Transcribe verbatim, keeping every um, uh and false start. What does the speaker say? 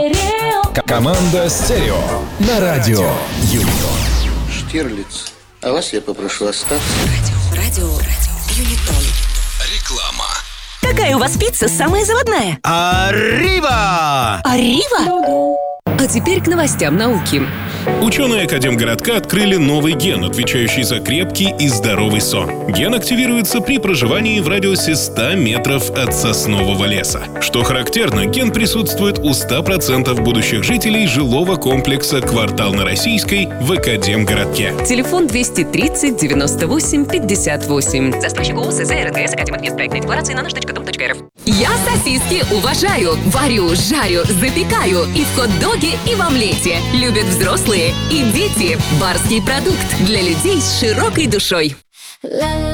К- Команда «Стерео» на радио Юнион. Штирлиц, а вас я попрошу остаться. Радио, радио, радио, Юнитон. Реклама. Какая у вас пицца самая заводная? Arriba! Арива? А теперь к новостям науки. Ученые Академгородка открыли новый ген, отвечающий за крепкий и здоровый сон. Ген активируется при проживании в радиусе ста метров от соснового леса. Что характерно, ген присутствует у ста процентов будущих жителей жилого комплекса «Квартал на Российской» в Академгородке. Телефон двести тридцать девяносто восемь пятьдесят восемь. Застройщик ООО СЗ РНГС Академатвест. Проектная декларация на наш точка дом точка эр эф. Я сосиски уважаю. Варю, жарю, запекаю. И в хот-доге, и в омлете. Любят взрослые и дети. Барский продукт для людей с широкой душой.